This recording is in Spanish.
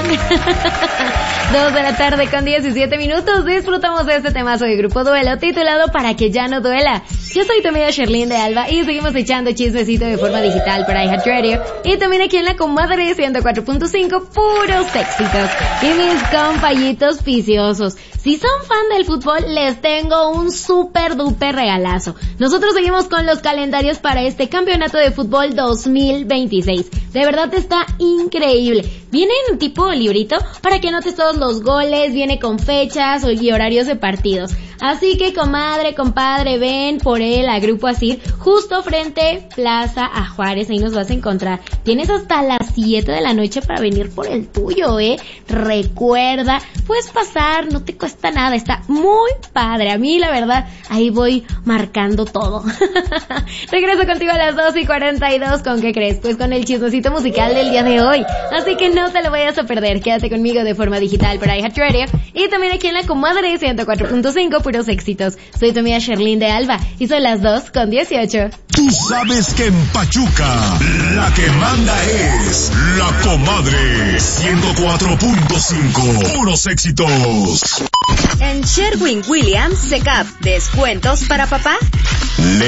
2 de la tarde con 17 minutos. Disfrutamos de este temazo de Grupo Duelo titulado Para que ya no duela. Yo soy tu amiga Sherlyn de Alba y seguimos echando chismecito de forma digital para iHeartRadio y también aquí en la comadre 104.5 puros éxitos. Y mis compañitos viciosos, si son fan del fútbol, les tengo un super duper regalazo. Nosotros seguimos con los calendarios para este campeonato de fútbol 2026. De verdad está increíble. Viene en un tipo librito para que anotes todos los goles, viene con fechas y horarios de partidos. Así que comadre, compadre, ven por él a Grupo Asir, justo frente Plaza a Juárez, ahí nos vas a encontrar. Tienes hasta las 7 de la noche para venir por el tuyo, Recuerda, puedes pasar, no te cuesta nada, está muy padre. A mí, la verdad, ahí voy marcando todo. Regreso contigo a las 2:42, ¿con qué crees? Pues con el chismecito musical del día de hoy. Así que no te lo vayas a perder, quédate conmigo de forma digital para iHeartRadio y también aquí en la comadre 104.5 puros éxitos. Soy tu amiga Sherlyn de Alba y son las 2:18. Tú sabes que en Pachuca la que manda es la comadre 104.5 puros éxitos. En Sherwin Williams Secap, ¿descuentos para papá?